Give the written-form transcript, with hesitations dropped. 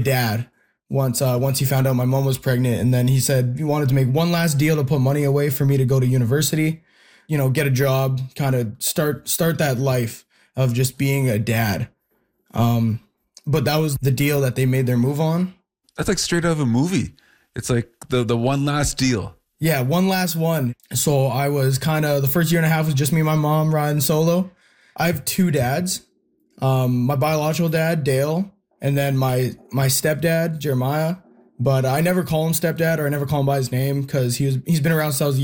dad once he found out my mom was pregnant. And then he said he wanted to make one last deal to put money away for me to go to university, get a job, kind of start that life of just being a dad. But that was the deal that they made their move on. That's like straight out of a movie. It's like the one last deal. Yeah, one last one. So I was the first year and a half was just me and my mom riding solo. I have two dads. My biological dad, Dale, and then my stepdad, Jeremiah. But I never call him stepdad or I never call him by his name because he's been around since I was